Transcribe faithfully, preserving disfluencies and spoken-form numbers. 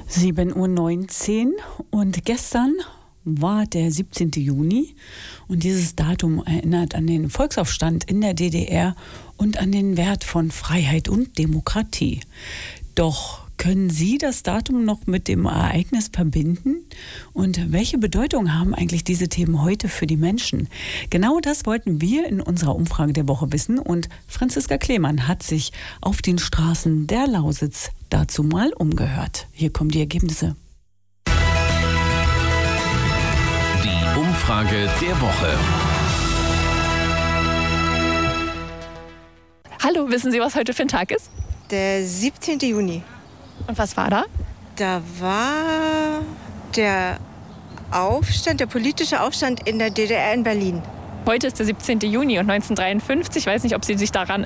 sieben Uhr neunzehn und gestern war der siebzehnten Juni und dieses Datum erinnert an den Volksaufstand in der D D R und an den Wert von Freiheit und Demokratie. Doch können Sie das Datum noch mit dem Ereignis verbinden? Und welche Bedeutung haben eigentlich diese Themen heute für die Menschen? Genau das wollten wir in unserer Umfrage der Woche wissen und Franziska Klemann hat sich auf den Straßen der Lausitz dazu mal umgehört. Hier kommen die Ergebnisse. Die Umfrage der Woche. Hallo, wissen Sie, was heute für ein Tag ist? Der siebzehnten Juni. Und was war da? Da war der Aufstand, der politische Aufstand in der D D R in Berlin. Heute ist der siebzehnten Juni und neunzehnhundertdreiundfünfzig, ich weiß nicht, ob Sie sich daran